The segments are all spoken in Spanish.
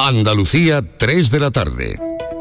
Andalucía, 3 de la tarde.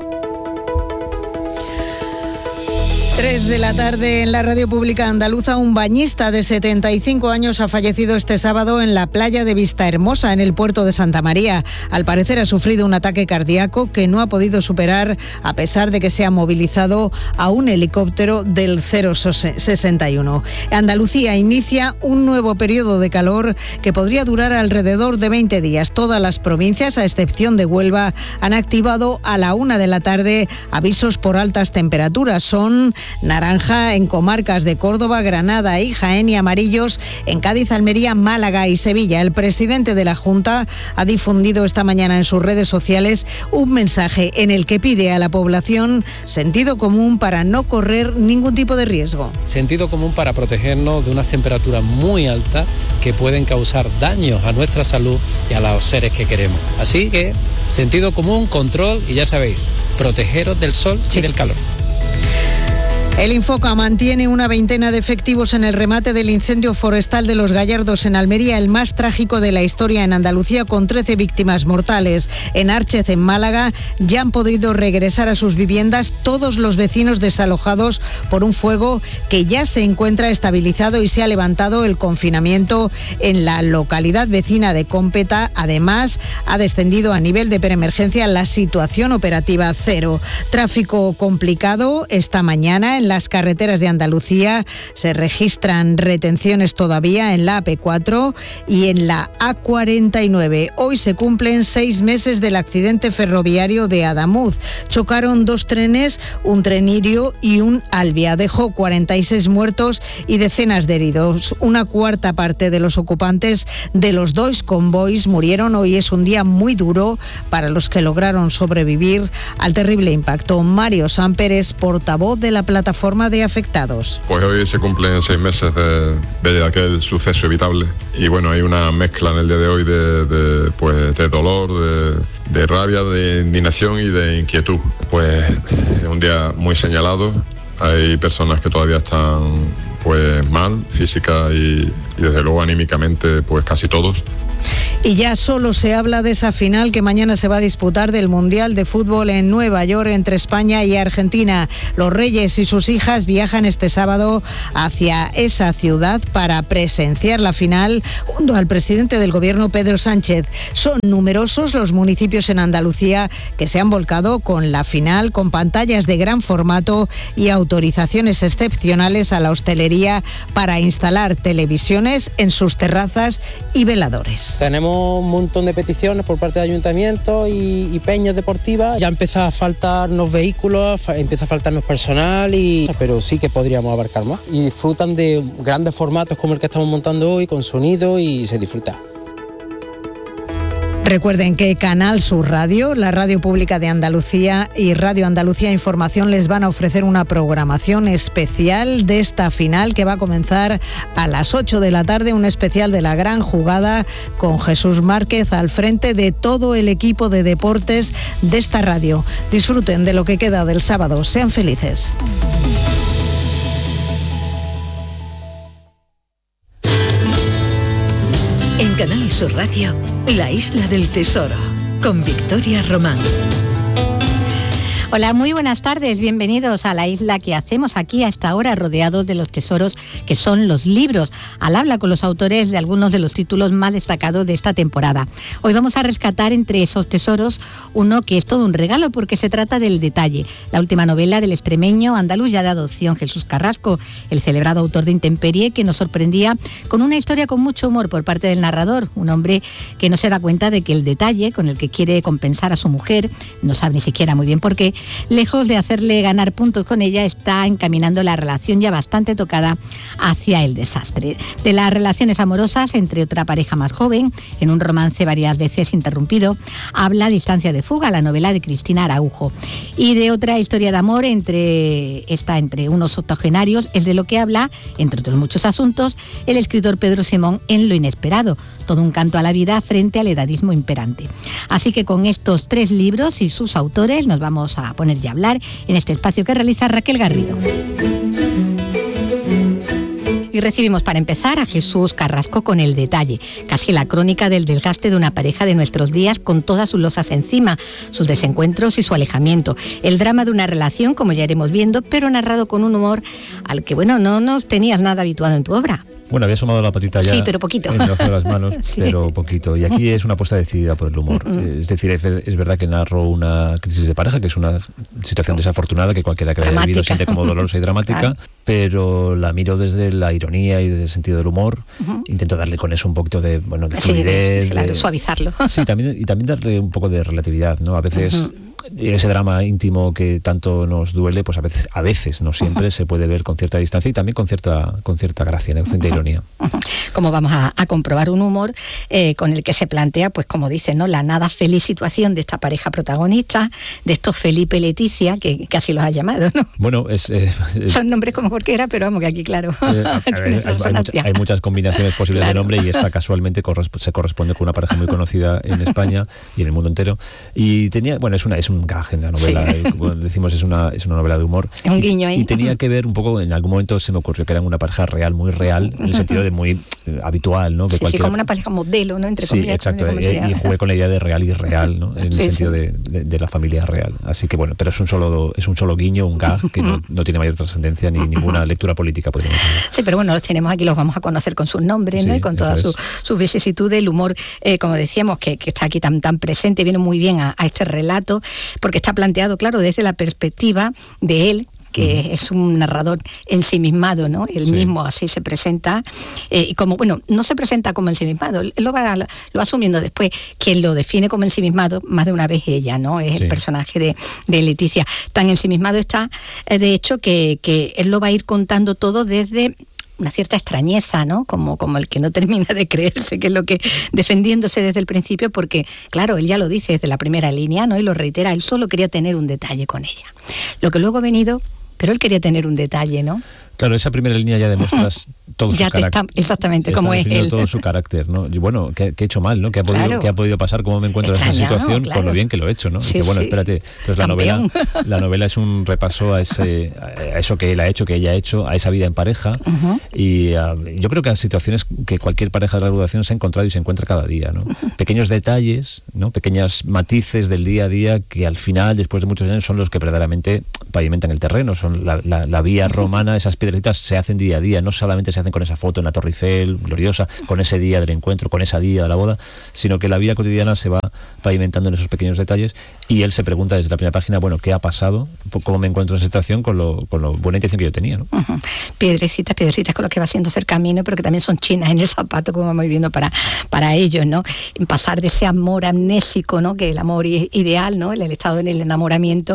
3 de la tarde en la radio pública andaluza. Un bañista de 75 años ha fallecido este sábado en la playa de Vistahermosa, en el puerto de Santa María. Al parecer ha sufrido un ataque cardíaco que no ha podido superar, a pesar de que se ha movilizado a un helicóptero del 061. Andalucía inicia un nuevo periodo de calor que podría durar alrededor de 20 días. Todas las provincias, a excepción de Huelva, han activado a la 1 de la tarde avisos por altas temperaturas. Son naranja en comarcas de Córdoba, Granada y Jaén, y amarillos en Cádiz, Almería, Málaga y Sevilla. El presidente de la Junta ha difundido esta mañana en sus redes sociales un mensaje en el que pide a la población sentido común para no correr ningún tipo de riesgo. Sentido común para protegernos de unas temperaturas muy altas que pueden causar daños a nuestra salud y a los seres que queremos. Así que sentido común, control y ya sabéis, protegeros del sol y del calor. El Infoca mantiene una veintena de efectivos en el remate del incendio forestal de Los Gallardos en Almería, el más trágico de la historia en Andalucía, con 13 víctimas mortales. En Árchez, en Málaga, ya han podido regresar a sus viviendas todos los vecinos desalojados por un fuego que ya se encuentra estabilizado, y se ha levantado el confinamiento en la localidad vecina de Cómpeta. Además, ha descendido a nivel de preemergencia la situación operativa cero. Tráfico complicado esta mañana en las carreteras de Andalucía. Se registran retenciones todavía en la AP4 y en la A49. Hoy se cumplen 6 meses del accidente ferroviario de Adamuz. Chocaron 2 trenes, un Trenirio y un Albia. Dejó 46 muertos y decenas de heridos. Una cuarta parte de los ocupantes de los 2 convoys murieron. Hoy es un día muy duro para los que lograron sobrevivir al terrible impacto. Mario Samper es portavoz de la plataforma de afectados. Pues hoy se cumplen 6 meses de aquel suceso evitable, y bueno, hay una mezcla en el día de hoy de dolor, de rabia, de indignación y de inquietud. Pues es un día muy señalado. Hay personas que todavía están pues mal, física y desde luego anímicamente, pues casi todos. Y ya solo se habla de esa final que mañana se va a disputar del Mundial de Fútbol en Nueva York entre España y Argentina. Los Reyes y sus hijas viajan este sábado hacia esa ciudad para presenciar la final junto al presidente del Gobierno, Pedro Sánchez. Son numerosos los municipios en Andalucía que se han volcado con la final, con pantallas de gran formato y autorizaciones excepcionales a la hostelería para instalar televisiones en sus terrazas y veladores. Tenemos un montón de peticiones por parte de ayuntamientos y peñas deportivas. Ya empieza a faltarnos vehículos, empieza a faltarnos personal, pero sí que podríamos abarcar más. Y disfrutan de grandes formatos como el que estamos montando hoy, con sonido, y se disfruta. Recuerden que Canal Sur Radio, la radio pública de Andalucía y Radio Andalucía Información les van a ofrecer una programación especial de esta final que va a comenzar a las 8 de la tarde, un especial de la gran jugada con Jesús Márquez al frente de todo el equipo de deportes de esta radio. Disfruten de lo que queda del sábado, sean felices. En Canal Sur Radio, La Isla del Tesoro, con Victoria Román. Hola, muy buenas tardes, bienvenidos a la isla que hacemos aquí a esta hora, rodeados de los tesoros que son los libros, al habla con los autores de algunos de los títulos más destacados de esta temporada. Hoy vamos a rescatar entre esos tesoros uno que es todo un regalo porque se trata del Detalle, la última novela del extremeño andaluz ya de adopción Jesús Carrasco, el celebrado autor de Intemperie, que nos sorprendía con una historia con mucho humor por parte del narrador, un hombre que no se da cuenta de que el detalle con el que quiere compensar a su mujer, no sabe ni siquiera muy bien por qué, lejos de hacerle ganar puntos con ella, está encaminando la relación ya bastante tocada hacia el desastre. De las relaciones amorosas entre otra pareja más joven, en un romance varias veces interrumpido, habla Distancia de fuga, la novela de Cristina Araujo. Y de otra historia de amor entre unos octogenarios es de lo que habla, entre otros muchos asuntos, el escritor Pedro Simón en Lo inesperado, todo un canto a la vida frente al edadismo imperante. Así que con estos 3 libros y sus autores nos vamos a poner ya a hablar en este espacio que realiza Raquel Garrido. Y recibimos para empezar a Jesús Carrasco con El detalle, casi la crónica del desgaste de una pareja de nuestros días con todas sus losas encima, sus desencuentros y su alejamiento. El drama de una relación, como ya iremos viendo, pero narrado con un humor al que, bueno, no nos tenías nada habituado en tu obra. Bueno, había asomado la patita ya. Sí, pero poquito. En debajo de las manos, Sí. pero poquito. Y aquí es una apuesta decidida por el humor. Es decir, es verdad que narro una crisis de pareja, que es una situación desafortunada que cualquiera que la haya vivido siente como dolorosa y dramática, claro. Pero la miro desde la ironía y desde el sentido del humor. Intento darle con eso un poquito de, bueno, de fluidez. Sí, claro, suavizarlo. Sí, también darle un poco de relatividad, ¿no? A veces... ese drama íntimo que tanto nos duele, pues a veces, no siempre, se puede ver con cierta distancia y también con cierta gracia, con cierta ironía. Como vamos a comprobar un humor con el que se plantea, pues como dicen, ¿no?, la nada feliz situación de esta pareja protagonista, de estos Felipe y Leticia, que casi los ha llamado, ¿no? Bueno, son nombres como cualquiera, pero vamos, que aquí, claro, hay muchas combinaciones posibles, claro, de nombre, y esta casualmente se corresponde con una pareja muy conocida en España y en el mundo entero. Y tenía, bueno, es un gag en la novela, sí. Como decimos, es una novela de humor. Un guiño ahí. Y tenía que ver un poco, en algún momento se me ocurrió que eran una pareja real, muy real, en el sentido de muy habitual, ¿no? Que sí, como una pareja modelo, ¿no? Entre comillas. Sí, exacto, y jugué con la idea de real y real, ¿no? En el sentido de la familia real. Así que bueno, pero es un solo guiño, un gag que no tiene mayor trascendencia ni ninguna lectura política, podríamos decir. Sí, pero bueno, los tenemos aquí, los vamos a conocer con sus nombres, ¿no? Y con toda su vicisitud, el humor, como decíamos, que está aquí tan presente, viene muy bien a este relato, porque está planteado, claro, desde la perspectiva de él, que es un narrador ensimismado, ¿no? Él mismo así se presenta, y como, bueno, no se presenta como ensimismado, él lo va asumiendo después. Quien lo define como ensimismado, más de una vez ella, ¿no? Es el personaje de Leticia. Tan ensimismado está, de hecho, que él lo va a ir contando todo desde una cierta extrañeza, ¿no? Como el que no termina de creerse, que es lo que, defendiéndose desde el principio, porque, claro, él ya lo dice desde la primera línea, ¿no? Y lo reitera, él solo quería tener un detalle con ella. Lo que luego ha venido, pero él quería tener un detalle, ¿no? Claro, esa primera línea ya demuestras todo ya su carácter. Exactamente, como es él. Todo su carácter, ¿no? Y bueno, ¿qué he hecho mal, no? ¿Qué ha podido pasar? ¿Cómo me encuentro en esta situación? Claro. Con lo bien que lo he hecho, ¿no? Sí, y que, bueno, espérate. Entonces la novela es un repaso a eso que él ha hecho, que ella ha hecho, a esa vida en pareja. Y yo creo que a situaciones que cualquier pareja de larga duración se ha encontrado y se encuentra cada día, ¿no? Pequeños detalles, ¿no? Pequeños matices del día a día que al final, después de muchos años, son los que verdaderamente pavimentan el terreno. Son la vía romana, esas piedrecitas se hacen día a día, no solamente se hacen con esa foto en la Torre Eiffel, gloriosa, con ese día del encuentro, con esa día de la boda, sino que la vida cotidiana se va pavimentando en esos pequeños detalles, y él se pregunta desde la primera página, bueno, ¿qué ha pasado? ¿Cómo me encuentro en esa situación con lo buena intención que yo tenía, ¿no? Piedrecitas con lo que va siendo ser camino, pero que también son chinas en el zapato, como vamos viendo para ellos, ¿no? Pasar de ese amor amnésico, ¿no? Que el amor ideal, ¿no? El estado en el enamoramiento,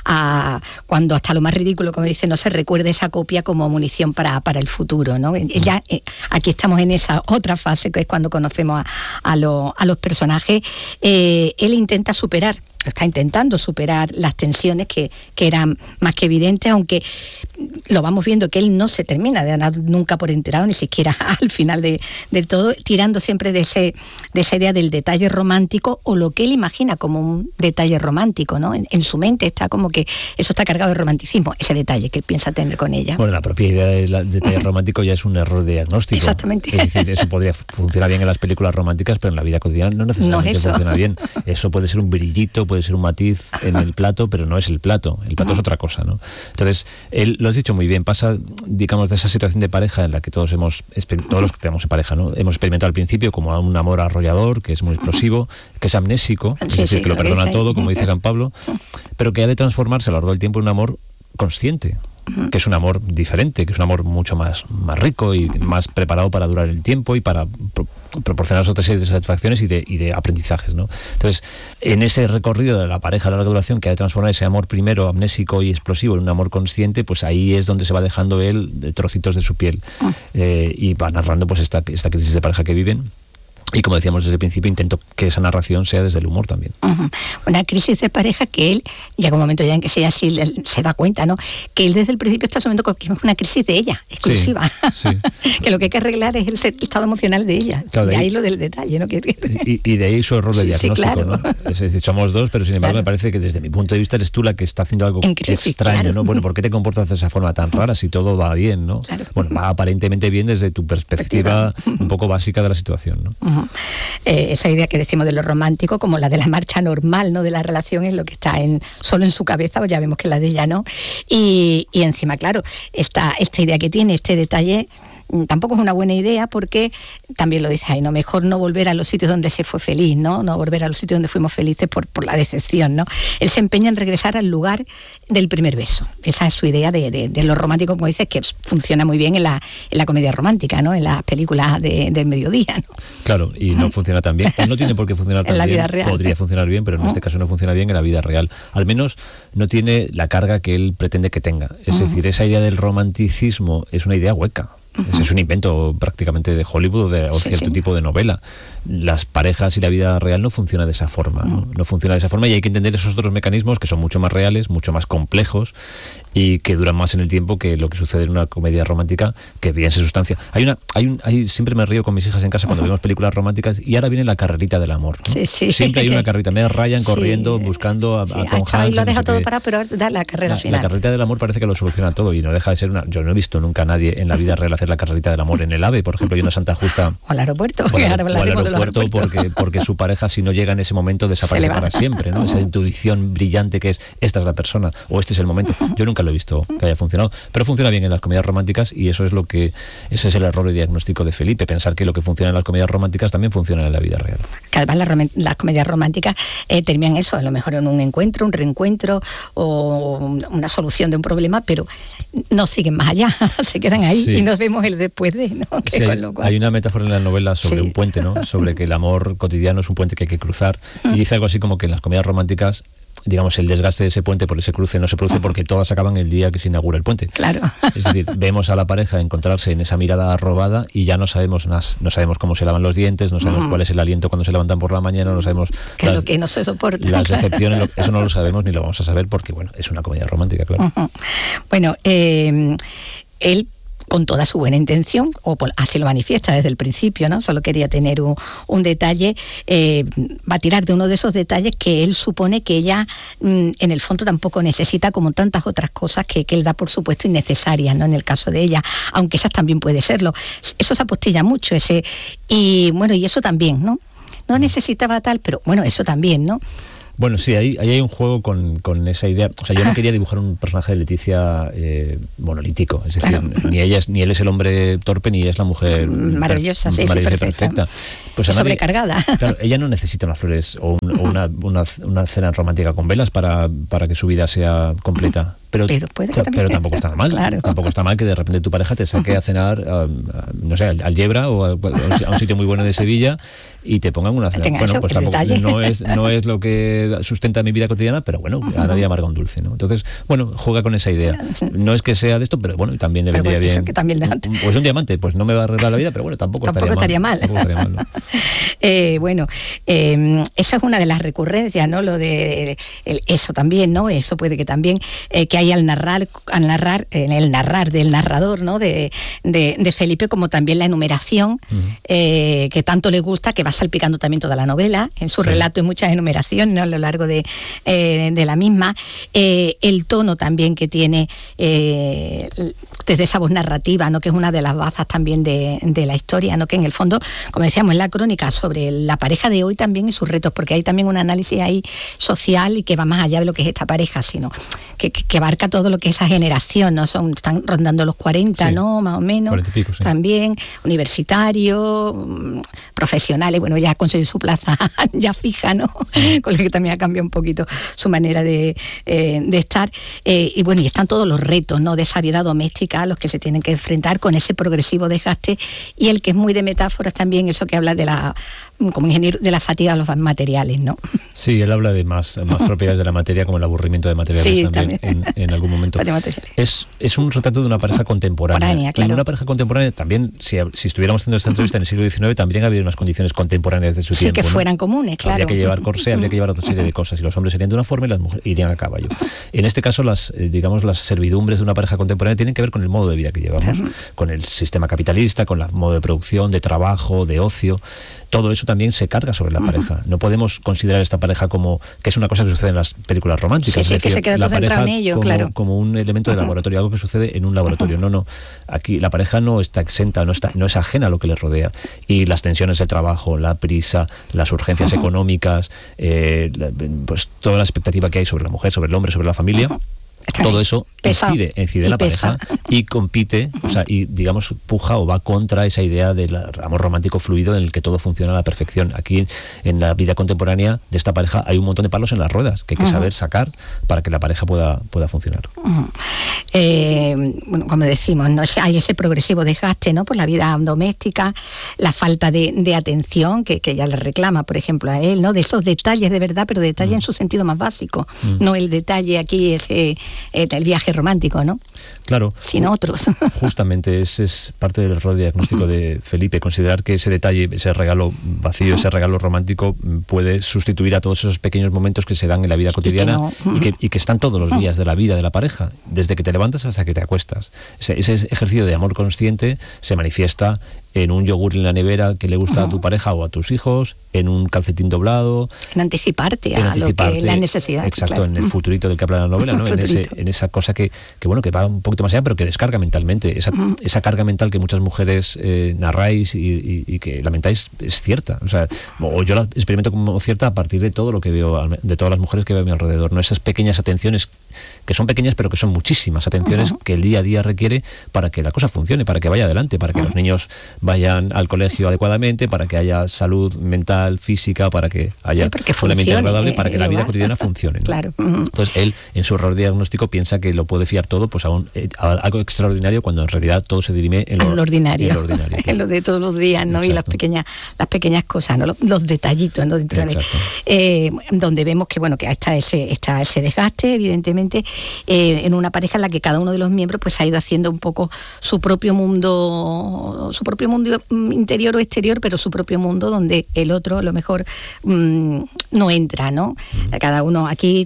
a cuando hasta lo más ridículo, como dice, no se recuerde esa copia como munición para el futuro, ¿no? Ya aquí estamos en esa otra fase, que es cuando conocemos a los personajes. Él está intentando superar las tensiones que eran más que evidentes, aunque lo vamos viendo que él no se termina de dar nunca por enterado, ni siquiera al final del todo, tirando siempre de esa idea del detalle romántico, o lo que él imagina como un detalle romántico, ¿no? En su mente está como que eso está cargado de romanticismo, ese detalle que él piensa tener con ella. Bueno, la propia idea del detalle romántico ya es un error de diagnóstico. Exactamente. Es decir, eso podría funcionar bien en las películas románticas, pero en la vida cotidiana no necesariamente funciona bien. Eso puede ser un brillito, puede ser un matiz en el plato, pero no es el plato. El plato es otra cosa, ¿no? Entonces, él, lo has dicho muy bien, pasa, digamos, de esa situación de pareja en la que todos los que tenemos en pareja, ¿no? Hemos experimentado al principio como un amor arrollador, que es muy explosivo, que es amnésico, es decir, que lo perdona todo, como dice San Pablo, pero que ha de transformarse a lo largo del tiempo en un amor consciente, que es un amor diferente, que es un amor mucho más rico y más preparado para durar el tiempo y para proporcionar otra serie de satisfacciones y de aprendizajes, ¿no? Entonces, en ese recorrido de la pareja a larga duración, que ha de transformar ese amor primero amnésico y explosivo en un amor consciente, pues ahí es donde se va dejando él de trocitos de su piel, y va narrando pues esta crisis de pareja que viven. Y como decíamos desde el principio, intento que esa narración sea desde el humor también. Una crisis de pareja que él, llega un momento ya en que sea así, se da cuenta, ¿no? Que él desde el principio está asumiendo que es una crisis de ella, exclusiva. Sí. Que lo que hay que arreglar es el estado emocional de ella. Claro, de ahí lo del detalle, ¿no? Y de ahí su error de diagnóstico, claro. ¿no? Es decir, somos dos, pero sin embargo me parece que desde mi punto de vista eres tú la que está haciendo algo extraño, ¿no? Bueno, ¿por qué te comportas de esa forma tan rara si todo va bien, ¿no? Claro. Bueno, va aparentemente bien desde tu perspectiva un poco básica de la situación, ¿no? Esa idea que decimos de lo romántico como la de la marcha normal, ¿no? De la relación es lo que está solo en su cabeza, o ya vemos que la de ella no. Y encima, claro, esta idea que tiene, este detalle, tampoco es una buena idea porque también lo dice ahí, ¿no? Mejor no volver a los sitios donde se fue feliz, ¿no? No volver a los sitios donde fuimos felices por la decepción, ¿no? Él se empeña en regresar al lugar del primer beso. Esa es su idea de lo romántico, como dices, que funciona muy bien en la comedia romántica, ¿no? En las películas del mediodía, ¿no? Claro, y no funciona tan bien. No tiene por qué funcionar tan bien. En la vida real. Podría funcionar bien, pero en este caso no funciona bien en la vida real. Al menos no tiene la carga que él pretende que tenga. Es decir, esa idea del romanticismo es una idea hueca. Ese es un invento prácticamente de Hollywood o cierto tipo de novela. Las parejas y la vida real no funciona de esa forma, ¿no? Funciona de esa forma, y hay que entender esos otros mecanismos que son mucho más reales, mucho más complejos y que duran más en el tiempo que lo que sucede en una comedia romántica, que bien se sustancia. Siempre me río con mis hijas en casa cuando vemos películas románticas, y ahora viene la carrerita del amor, ¿no? Siempre hay una carrerita, me Ryan corriendo, buscando a Tom Hanks. Y lo deja todo para, pero da la carrera final. La carrerita del amor parece que lo soluciona todo, y no deja de ser yo no he visto nunca a nadie en la vida real hacer la carrerita del amor en el AVE, por ejemplo, yendo a Santa Justa. O al aeropuerto. Porque su pareja, si no llega en ese momento, desaparece para siempre, ¿no? Esa intuición brillante que es, esta es la persona, o este es el momento. Yo nunca lo he visto que haya funcionado, pero funciona bien en las comedias románticas, y ese es el error de diagnóstico de Felipe, pensar que lo que funciona en las comedias románticas también funciona en la vida real. Además, las comedias románticas terminan eso, a lo mejor en un encuentro, un reencuentro o una solución de un problema, pero no siguen más allá, se quedan ahí y nos vemos el después de, ¿no? Hay una metáfora en la novela sobre un puente, ¿no? Sobre que el amor cotidiano es un puente que hay que cruzar, y dice algo así como que en las comedias románticas, digamos, el desgaste de ese puente por ese cruce no se produce porque todas acaban el día que se inaugura el puente. Claro. Es decir, vemos a la pareja encontrarse en esa mirada robada y ya no sabemos más, no sabemos cómo se lavan los dientes, no sabemos cuál es el aliento cuando se levantan por la mañana, no sabemos que es lo que no se soporta. Las decepciones, eso no lo sabemos ni lo vamos a saber porque, bueno, es una comedia romántica, claro. Bueno, él, con toda su buena intención, así lo manifiesta desde el principio, ¿no? Solo quería tener un detalle, va a tirar de uno de esos detalles que él supone que ella, en el fondo, tampoco necesita, como tantas otras cosas que él da por supuesto innecesarias, ¿no? En el caso de ella, aunque esas también puede serlo. Eso se apostilla mucho, y eso también, ¿no? No necesitaba tal, pero bueno, eso también, ¿no? Bueno, sí, ahí hay un juego con esa idea. O sea, yo no quería dibujar un personaje de Leticia monolítico. Es decir, ni él es el hombre torpe, ni ella es la mujer maravillosa, perfecta. Pues sobrecargada. Claro, ella no necesita unas flores o una cena romántica con velas para que su vida sea completa. Pero tampoco está mal. Claro. Tampoco está mal que de repente tu pareja te saque a cenar, no sé, al Yebra o a un sitio muy bueno de Sevilla y te pongan una cena. Bueno, pues tampoco no es lo que sustenta mi vida cotidiana, pero bueno, a nadie amarga un dulce, ¿no? Entonces, bueno, juega con esa idea. No es que sea de esto, pero bueno, también le vendría bien. Que también pues un diamante, pues no me va a arreglar la vida, pero bueno, tampoco estaría mal. Tampoco estaría mal, ¿no? Esa es una de las recurrencias, ¿no? Lo de eso también, ¿no? Eso puede que también que hay al narrar en el narrar del narrador, ¿no? De Felipe, como también la enumeración que tanto le gusta, que va salpicando también toda la novela, en su relato hay muchas enumeraciones, ¿no? A lo largo de la misma, el tono también que tiene desde esa voz narrativa, ¿no? Que es una de las bazas también de la historia, ¿no? Que en el fondo, como decíamos, es la crónica sobre la pareja de hoy también y sus retos, porque hay también un análisis ahí social y que va más allá de lo que es esta pareja, sino que abarca todo lo que es esa generación, ¿no? Están rondando los 40, ¿no? Más o menos. 40 y pico, sí. También, universitarios, profesionales, bueno, ya ha conseguido su plaza ya fija, ¿no? Con lo que también también ha cambiado un poquito su manera de estar. Y bueno, y están todos los retos, ¿no?, de esa vida doméstica a los que se tienen que enfrentar con ese progresivo desgaste, y el que es muy de metáforas también, eso que habla de como ingeniero, de la fatiga de los materiales, ¿no? Sí, él habla de más propiedades de la materia, como el aburrimiento de materiales, sí, también. En algún momento. Es un retrato de una pareja contemporánea. Claro. Y una pareja contemporánea también, si estuviéramos haciendo esta entrevista en el siglo XIX, también habría unas condiciones contemporáneas de su tiempo. Sí, que fueran comunes, claro. Habría que llevar corsé, habría que llevar otra serie de cosas, y los hombres serían de una forma y las mujeres irían a caballo. En este caso, las servidumbres de una pareja contemporánea tienen que ver con el modo de vida que llevamos, con el sistema capitalista, con el modo de producción, de trabajo, de ocio. Todo eso también se carga sobre la pareja. No podemos considerar esta pareja como que es una cosa que sucede en las películas románticas. Sí, es decir, que se queda todo centrado en ello, como un elemento de laboratorio, algo que sucede en un laboratorio. No. Aquí la pareja no está exenta, no es ajena a lo que le rodea. Y las tensiones del trabajo, la prisa, las urgencias económicas, pues toda la expectativa que hay sobre la mujer, sobre el hombre, sobre la familia. Todo eso incide en la pareja y compite, y digamos puja o va contra esa idea del amor romántico fluido en el que todo funciona a la perfección. Aquí en la vida contemporánea de esta pareja hay un montón de palos en las ruedas que hay que saber sacar para que la pareja pueda funcionar. Bueno, como decimos, ¿no?, hay ese progresivo desgaste, ¿no?, por la vida doméstica, la falta de atención que ella le reclama, por ejemplo, a él, ¿no?, de esos detalles de verdad, pero detalles en su sentido más básico, no el detalle aquí el viaje romántico, ¿no? Claro. Sino otros. Justamente ese es parte del error diagnóstico de Felipe, considerar que ese detalle, ese regalo vacío, ese regalo romántico puede sustituir a todos esos pequeños momentos que se dan en la vida cotidiana y que están todos los días de la vida de la pareja, desde que te levantas hasta que te acuestas. Ese ejercicio de amor consciente se manifiesta en un yogur en la nevera que le gusta a tu pareja o a tus hijos, en un calcetín doblado. En anticiparte a lo que la necesidad. Exacto, claro. En el futurito del que habla la novela, ¿no? En esa cosa que va un poquito más allá, pero que descarga mentalmente. Esa carga mental que muchas mujeres narráis y que lamentáis es cierta. O yo la experimento como cierta a partir de todo lo que veo, de todas las mujeres que veo a mi alrededor, ¿no? Esas pequeñas atenciones, que son pequeñas pero que son muchísimas atenciones que el día a día requiere para que la cosa funcione, para que vaya adelante, para que los niños vayan al colegio adecuadamente, para que haya salud mental, física, para que haya un ambiente agradable, para que la vida cotidiana funcione, ¿no? Claro. Entonces él, en su error diagnóstico, piensa que lo puede fiar todo pues a algo extraordinario, cuando en realidad todo se dirime en lo ordinario. En lo de todos los días, ¿no? Exacto. Y las pequeñas cosas, ¿no? Los detallitos, ¿no? Dentro donde vemos que está ese desgaste, evidentemente, en una pareja en la que cada uno de los miembros pues ha ido haciendo un poco su propio mundo interior o exterior, pero su propio mundo donde el otro a lo mejor no entra, ¿no? Cada uno aquí,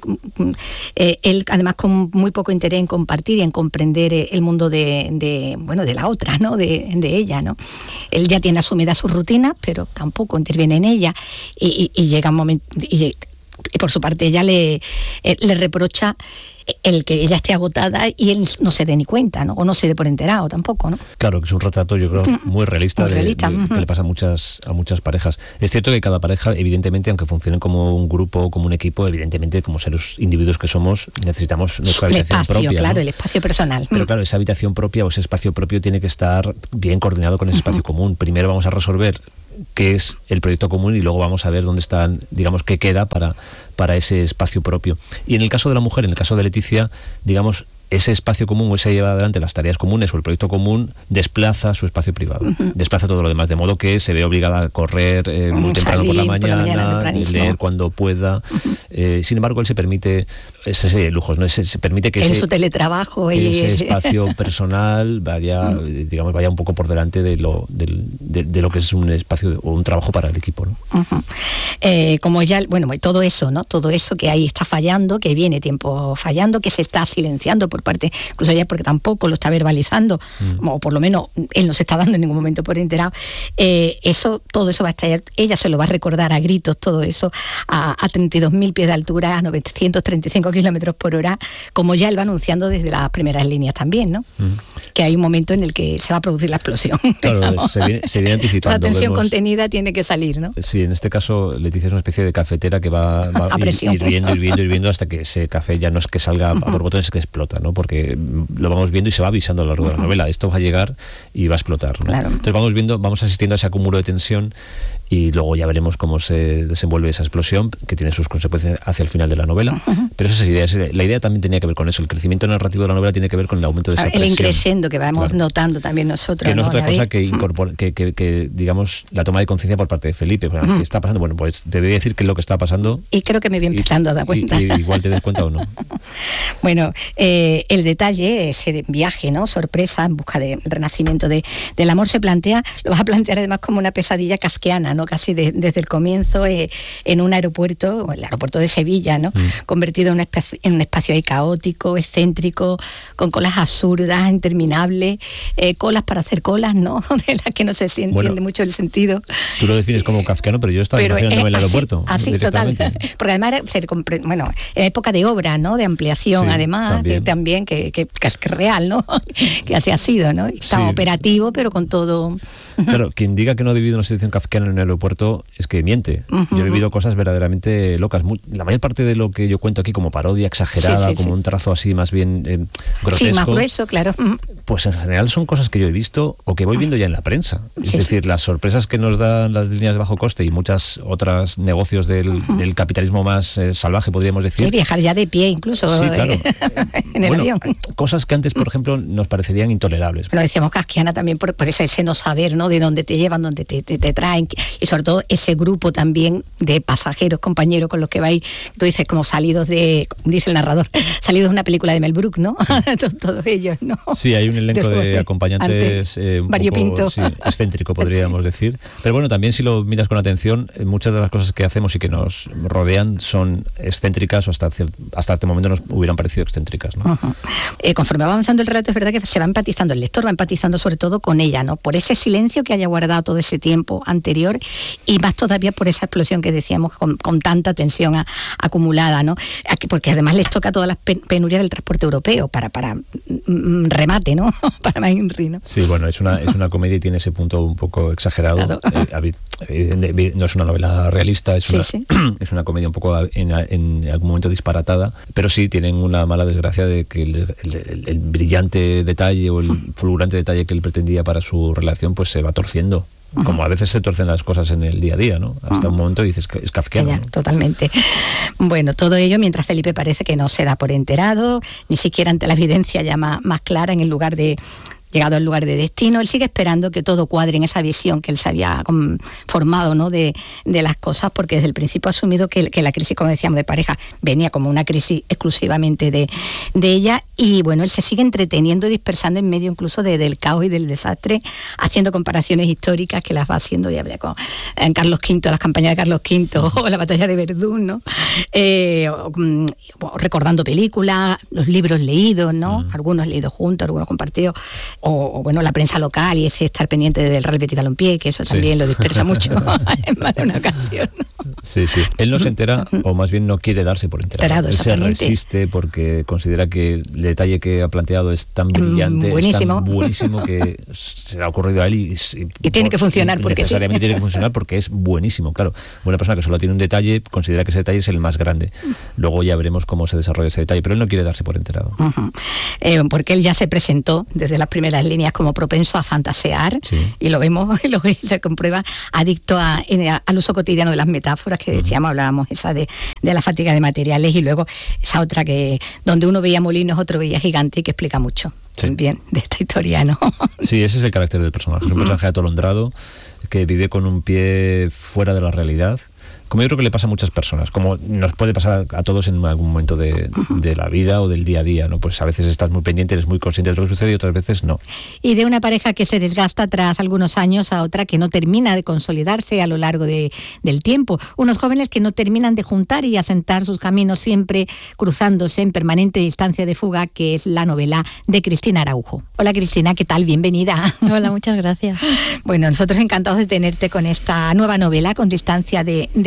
él además con muy poco interés en compartir y en comprender el mundo de la otra, ¿no? De ella, ¿no? Él ya tiene asumida sus rutinas, pero tampoco interviene en ella y llega un momento y por su parte ella le reprocha el que ella esté agotada y él no se dé ni cuenta, ¿no? O no se dé por enterado tampoco, ¿no? Claro, que es un retrato, yo creo, muy realista, que le pasa a muchas parejas. Es cierto que cada pareja, evidentemente, aunque funcionen como un grupo, como un equipo, evidentemente, como seres individuos que somos, necesitamos nuestra habitación propia, claro, ¿no? El espacio personal. Pero claro, esa habitación propia o ese espacio propio tiene que estar bien coordinado con ese espacio común. Primero vamos a resolver qué es el proyecto común y luego vamos a ver dónde están, digamos, qué queda para ese espacio propio. Y en el caso de la mujer, en el caso de Leticia, digamos, ese espacio común o ese lleva adelante las tareas comunes o el proyecto común desplaza su espacio privado, desplaza todo lo demás, de modo que se ve obligada a correr muy temprano por la mañana leer cuando pueda. Sin embargo, él se permite esa serie de lujos, ¿no? Se permite que su teletrabajo que ese espacio personal vaya un poco por delante de lo que es un espacio o un trabajo para el equipo, ¿no? Como ya, todo eso, ¿no? Todo eso que ahí está fallando, que viene tiempo fallando, que se está silenciando por parte, incluso ella porque tampoco lo está verbalizando, o por lo menos él no se está dando en ningún momento por enterado. Todo eso va a estallar, ella se lo va a recordar a gritos, todo eso, a 32.000 pies de altura, a 935 kilómetros por hora, como ya él va anunciando desde las primeras líneas también, ¿no? Que hay un momento en el que se va a producir la explosión. Claro, se viene anticipando. La tensión contenida tiene que salir, ¿no? Sí, en este caso Leticia es una especie de cafetera que va a presión. hirviendo hasta que ese café ya no es que salga a por botones, es que explota, ¿no? Porque lo vamos viendo y se va avisando a lo largo de la novela. Esto va a llegar y va a explotar, ¿no? Claro. Entonces vamos asistiendo a ese acúmulo de tensión y luego ya veremos cómo se desenvuelve esa explosión, que tiene sus consecuencias hacia el final de la novela. Pero esa es la idea también tenía que ver con eso. El crecimiento narrativo de la novela tiene que ver con el aumento de esa presión. El increscendo que vamos notando también nosotros. Que no es otra cosa que incorpora, que digamos, la toma de conciencia por parte de Felipe. Bueno, ¿qué está pasando? Bueno, pues te voy a decir qué es lo que está pasando. Y creo que me voy empezando a dar cuenta. Y igual te des cuenta o no. Bueno, el detalle, ese viaje, ¿no? Sorpresa en busca del renacimiento del amor lo vas a plantear además como una pesadilla kafkiana, ¿no? Casi desde el comienzo, en un aeropuerto, el aeropuerto de Sevilla, ¿no? Convertido en un espacio ahí caótico, excéntrico, con colas absurdas, interminables, colas para hacer colas, ¿no? De las que no se entiende mucho el sentido. Tú lo defines como kafkiano, pero yo estaba imaginándome el aeropuerto. Así, total. Porque además era época de obra, ¿no? De ampliación, además, también que es real, ¿no? Que así ha sido, ¿no? Estaba operativo, pero con todo. Claro, quien diga que no ha vivido una situación kafkiana en un aeropuerto es que miente. Yo he vivido cosas verdaderamente locas. La mayor parte de lo que yo cuento aquí como parodia exagerada, como un trazo así más bien grotesco. Sí, más grueso, claro. Pues en general son cosas que yo he visto o que voy viendo ya en la prensa. Es decir, las sorpresas que nos dan las líneas de bajo coste y muchas otras negocios del capitalismo más salvaje, podríamos decir. Sí, viajar ya de pie incluso. Sí, claro. En el avión. Cosas que antes, por ejemplo, nos parecerían intolerables. Lo decíamos kafkiana también por ese no saber, ¿no? De dónde te llevan, dónde te traen, y sobre todo ese grupo también de pasajeros, compañeros con los que vais, tú dices, como salidos dice el narrador, salidos de una película de Mel Brooks, ¿no? Todos ellos, ¿no? Sí, hay un elenco de acompañantes un poco excéntrico, podríamos decir. Pero bueno, también si lo miras con atención, muchas de las cosas que hacemos y que nos rodean son excéntricas o hasta este momento nos hubieran parecido excéntricas, ¿no? Conforme va avanzando el relato, es verdad que se va empatizando, el lector va empatizando sobre todo con ella, ¿no? Por ese silencio que haya guardado todo ese tiempo anterior y más todavía por esa explosión que decíamos con tanta tensión acumulada, ¿no? Porque además les toca todas las penurias del transporte europeo para remate, ¿no? Para más Inri, ¿no? Sí, bueno, es una comedia y tiene ese punto un poco exagerado. Claro. No es una novela realista, es una comedia un poco en algún momento disparatada, pero sí tienen una mala desgracia de que el brillante detalle o el fulgurante detalle que él pretendía para su relación pues se va torciendo. Como a veces se torcen las cosas en el día a día, ¿no? Hasta un momento dices que es kafkiano, ¿no? Totalmente. Bueno, todo ello mientras Felipe parece que no se da por enterado, ni siquiera ante la evidencia ya más clara llegado al lugar de destino, él sigue esperando que todo cuadre en esa visión que él se había formado, ¿no? de las cosas, porque desde el principio ha asumido que la crisis, como decíamos, de pareja venía como una crisis exclusivamente de ella, y bueno, él se sigue entreteniendo y dispersando en medio incluso del caos y del desastre, haciendo comparaciones históricas que las va haciendo ya en Carlos V, las campañas de Carlos V o la batalla de Verdún, ¿no? Recordando películas, los libros leídos, ¿no? Algunos leídos juntos, algunos compartidos, o bueno, la prensa local y ese estar pendiente del Real Betis Balompié, que eso también lo dispersa mucho en más de una ocasión, ¿no? Sí. Él no se entera, o más bien no quiere darse por enterado. Él se resiste porque considera que el detalle que ha planteado es tan brillante, buenísimo. Es tan buenísimo que se le ha ocurrido a él y tiene que funcionar porque necesariamente tiene que funcionar porque es buenísimo. Claro, una persona que solo tiene un detalle considera que ese detalle es el más grande. Luego ya veremos cómo se desarrolla ese detalle, pero él no quiere darse por enterado. Porque él ya se presentó desde las primeras líneas como propenso a fantasear, y lo vemos y se comprueba, adicto al uso cotidiano de las metáforas que decíamos, hablábamos esa de la fatiga de materiales, y luego esa otra que donde uno veía molinos, otro veía gigante, y que explica mucho también de esta historia, ¿no? Sí, ese es el carácter del personaje, es un personaje atolondrado que vive con un pie fuera de la realidad, como yo creo que le pasa a muchas personas, como nos puede pasar a todos en algún momento de la vida o del día a día, ¿no? Pues a veces estás muy pendiente, eres muy consciente de lo que sucede y otras veces no. Y de una pareja que se desgasta tras algunos años a otra que no termina de consolidarse a lo largo del tiempo. Unos jóvenes que no terminan de juntar y asentar sus caminos, siempre cruzándose en permanente distancia de fuga, que es la novela de Cristina Araujo. Hola Cristina, ¿qué tal? Bienvenida. Hola, muchas gracias. Bueno, nosotros encantados de tenerte con esta nueva novela, Con distancia de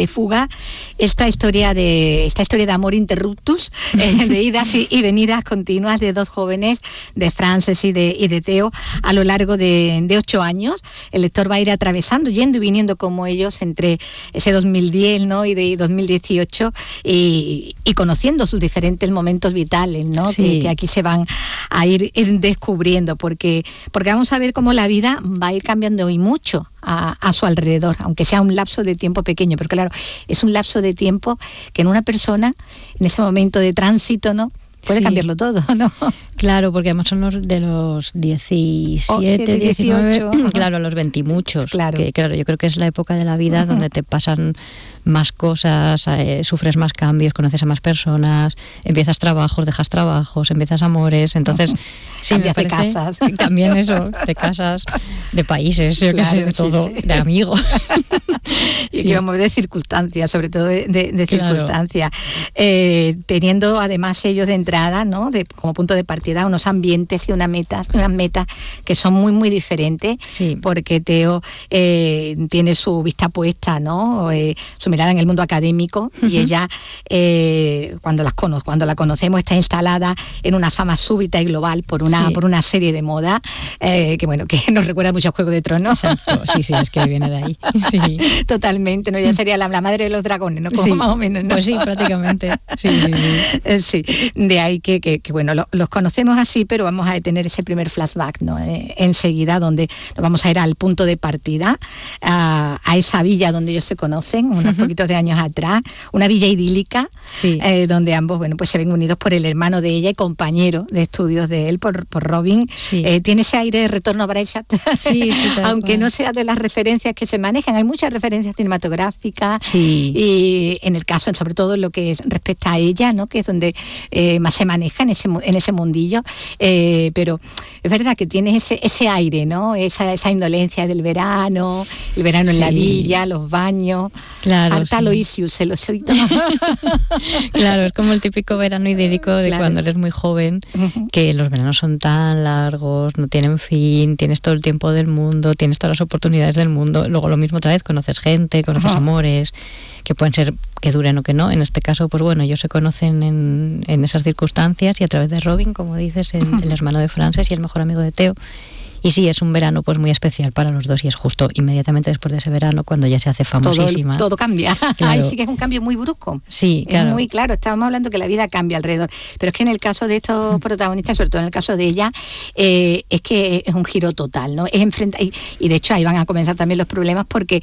de fuga, esta historia de amor interruptus, de idas y venidas continuas de dos jóvenes, de Frances y de Theo, a lo largo de 8 años. El lector va a ir atravesando, yendo y viniendo como ellos entre ese 2010, ¿no? y de 2018, y conociendo sus diferentes momentos vitales, ¿no? Sí. Que aquí se van a ir descubriendo, porque vamos a ver cómo la vida va a ir cambiando y mucho a su alrededor, aunque sea un lapso de tiempo pequeño, pero claro, es un lapso de tiempo que en una persona, en ese momento de tránsito, ¿no? Puede cambiarlo todo, ¿no? Claro, porque además son los de los 17, 19, claro, a los 20 y muchos. Claro. Que, claro, yo creo que es la época de la vida donde te pasan más cosas, sufres más cambios, conoces a más personas, empiezas trabajos, dejas trabajos, empiezas amores, entonces cambias de casas. También eso, de casas, de países, yo qué sé, de todo, de amigos. Y que vamos de circunstancias, sobre todo de circunstancias. Teniendo además ellos de entrada, ¿no? Como punto de partida, unos ambientes y unas metas que son muy, muy diferentes, porque Theo tiene su vista puesta, ¿no? Su mirada en el mundo académico, y ella, cuando la conocemos, está instalada en una fama súbita y global por una serie de moda, que nos recuerda mucho a Juego de Tronos. Exacto, sí, es que viene de ahí. Sí. Totalmente, ¿no? Ella sería la madre de los dragones, ¿no? Como más o menos, ¿no? Pues sí, prácticamente. Sí, de ahí que los conocemos así, pero vamos a tener ese primer flashback, ¿no? Enseguida, donde nos vamos a ir al punto de partida, a esa villa donde ellos se conocen, unos poquitos de años atrás, una villa idílica, donde ambos, pues se ven unidos por el hermano de ella y compañero de estudios de él, por Robin. Tiene ese aire de retorno a Braeshat, aunque no sea de las referencias que se manejan, hay muchas referencias cinematográficas, y en el caso, sobre todo en lo que respecta a ella, ¿no? Que es donde más se maneja en ese mundillo, pero es verdad que tiene ese aire, ¿no? Esa indolencia del verano, el verano en la villa, los baños, harta Aloysius, el osito. Claro, es como el típico verano idílico de cuando eres muy joven, que los veranos son tan largos, no tienen fin, tienes todo el tiempo del mundo, tienes todas las oportunidades del mundo, luego lo mismo otra vez, conoces gente, conoces amores, que pueden ser que duren o que no. En este caso, pues bueno, ellos se conocen en esas circunstancias, y a través de Robin, como dices, el hermano de Frances y el mejor amigo de Theo. Y sí, es un verano pues muy especial para los dos, y es justo inmediatamente después de ese verano cuando ya se hace famosísima. Todo cambia. Claro. Ahí sí que es un cambio muy brusco. Sí, claro. Es muy claro, estábamos hablando que la vida cambia alrededor. Pero es que en el caso de estos protagonistas, sobre todo en el caso de ella, es que es un giro total, ¿no? Es enfrentar, y de hecho ahí van a comenzar también los problemas, porque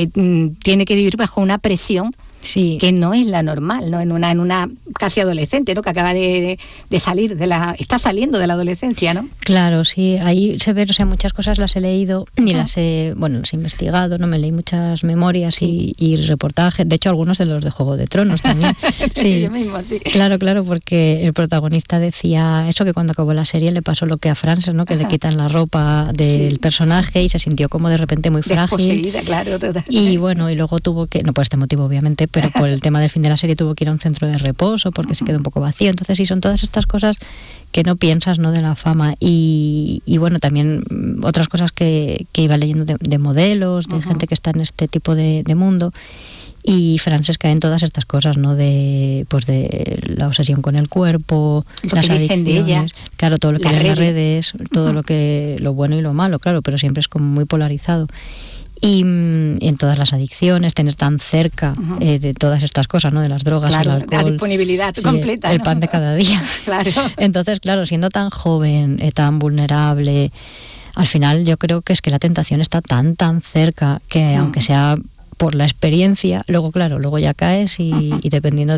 tiene que vivir bajo una presión que no es la normal, ¿no? En una casi adolescente, ¿no? Que acaba de salir está saliendo de la adolescencia, ¿no? Claro, sí, ahí se ve, o sea, muchas cosas las he leído y las he investigado, ¿no? Me leí muchas memorias y reportajes, de hecho algunos de los de Juego de Tronos también. Sí, yo mismo, sí. Claro, porque el protagonista decía eso, que cuando acabó la serie le pasó lo que a Frances, ¿no? Que le quitan la ropa del personaje y se sintió como de repente muy frágil. Desposeída, claro, totalmente. Y bueno, y luego tuvo que, no por este motivo obviamente, pero por el tema del fin de la serie tuvo que ir a un centro de reposo porque se quedó un poco vacío. Entonces sí, son todas estas cosas que no piensas, ¿no? De la fama. Y bueno, también otras cosas que iba leyendo de modelos, de gente que está en este tipo de mundo. Y Frances cae en todas estas cosas, ¿no? De la obsesión con el cuerpo, las adicciones, de ella, claro, todo lo que hay en las redes, todo lo bueno y lo malo, claro, pero siempre es como muy polarizado. Y en todas las adicciones, tener tan cerca de todas estas cosas, ¿no? De las drogas, el alcohol, la disponibilidad completa, el ¿no? pan de cada día. Claro. Entonces, claro, siendo tan joven, tan vulnerable, al final yo creo que es que la tentación está tan cerca que aunque sea por la experiencia, luego ya caes y dependiendo